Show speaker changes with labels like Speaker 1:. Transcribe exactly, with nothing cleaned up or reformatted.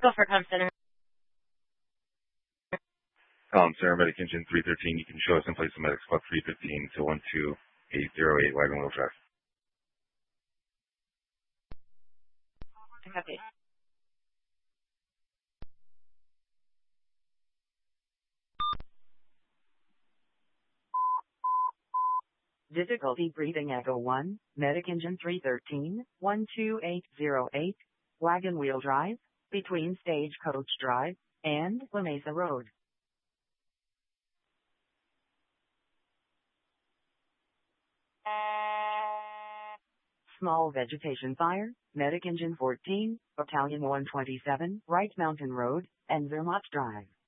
Speaker 1: Go for Com Center.
Speaker 2: Com Center, Medic Engine three thirteen. You can show us in place of Medic Squad three fifteen to one two eight zero eight Wagon Wheel Drive.
Speaker 1: Copy.
Speaker 3: Difficulty breathing Echo one, Medic Engine three thirteen, one two eight zero eight, Wagon Wheel Drive, between Stagecoach Drive and La Mesa Road. Small vegetation fire, Medic Engine fourteen, Battalion one twenty-seven, Wright Mountain Road, and Vermont Drive.